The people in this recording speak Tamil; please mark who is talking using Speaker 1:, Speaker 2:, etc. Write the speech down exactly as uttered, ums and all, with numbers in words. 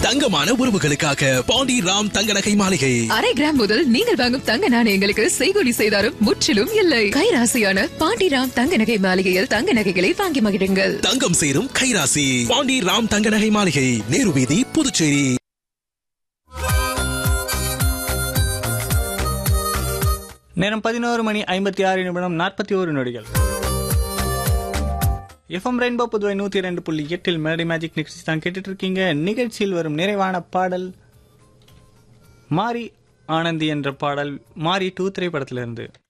Speaker 1: தங்கமான உறவுகளுக்காக பாண்டி ராம் தங்க நகை மாளிகை.
Speaker 2: அரை கிராம் முதல் நீங்கள் வாங்கும் தங்க நாணயங்களுக்கு செய்கூலி செய்தாரும் முற்றிலும் இல்லை. கைராசியான பாண்டி ராம் தங்க நகை மாளிகையில் தங்க நகைகளை வாங்கி மகிழுங்கள்.
Speaker 1: தங்கம் சேரும் கைராசி பாண்டி ராம் தங்க நகை மாளிகை, நேரு வீதி, புதுச்சேரி.
Speaker 3: நேரம் பதினோரு மணி ஐம்பத்தி ஆறு நிமிடம் நாற்பத்தி ஒரு நொடிகள். எஃப்எம் ரெயின்போ புதுவை நூத்தி இரண்டு புள்ளி எட்டில் மெலடி மேஜிக் நிகழ்ச்சி தான் கேட்டுட்டு இருக்கீங்க. நிகழ்ச்சியில் வரும் நிறைவான பாடல் மாரி ஆனந்தி என்ற பாடல் மாரி டூ திரைப்படத்திலிருந்து.